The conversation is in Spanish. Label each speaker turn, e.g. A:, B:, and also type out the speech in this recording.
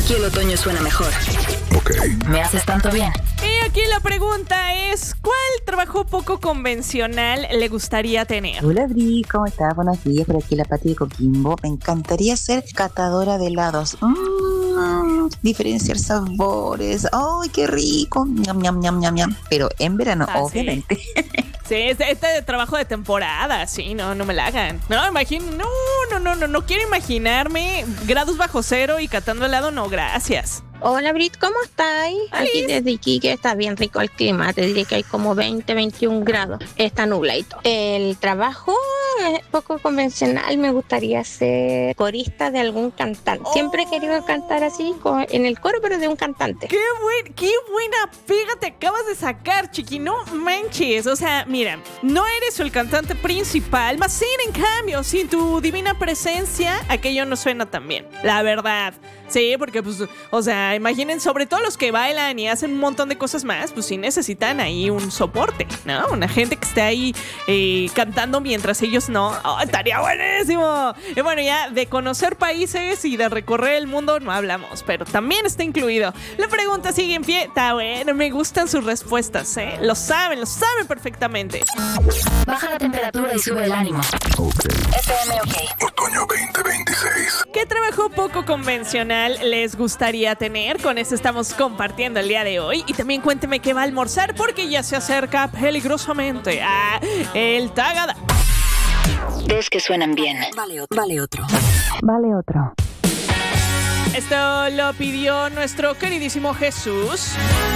A: Aquí el otoño suena mejor.
B: Ok.
A: Me haces tanto bien.
C: Y aquí la pregunta es, ¿cuál trabajo poco convencional le gustaría tener?
D: Hola Bri, ¿cómo estás? Buenos días, por aquí la Pati de Coquimbo. Me encantaría ser catadora de helados. Diferenciar sabores. ¡Ay, qué rico! Ñam, ñam, ñam, ñam, ñam. Pero en verano, obviamente.
C: Sí, este trabajo de temporada, sí, no me la hagan. No quiero imaginarme grados bajo cero y catando helado, no, gracias.
E: Hola Brit, ¿cómo estás? Aquí desde Iquique está bien rico el clima, te diré que hay como 20, 21 grados, está nubladito. El trabajo es poco convencional, me gustaría ser corista de algún cantante. Siempre he querido cantar así, en el coro, pero de un cantante.
C: ¡Qué buena pega te acabas de sacar, chiqui! No manches, o sea, mira, no eres el cantante principal, más sin en cambio, sin tu divina presencia, aquello no suena tan bien, la verdad. Sí, porque pues, o sea, imaginen, sobre todo los que bailan y hacen un montón de cosas más, pues sí necesitan ahí un soporte, ¿no? Una gente que esté ahí cantando mientras ellos no. ¡Oh, estaría buenísimo! Y bueno, ya de conocer países y de recorrer el mundo no hablamos, pero también está incluido. La pregunta sigue en pie. Está bueno, me gustan sus respuestas, ¿eh? Lo saben perfectamente.
A: Baja la temperatura y sube el ánimo.
B: Ok.
A: FM OK.
B: Otoño 2026.
C: ¿Qué trabajo poco convencional les gustaría tener? Con eso estamos compartiendo el día de hoy. Y también cuénteme qué va a almorzar, porque ya se acerca peligrosamente a el Tagada.
A: Dos que suenan bien. Vale otro.
C: Esto lo pidió nuestro queridísimo Jesús.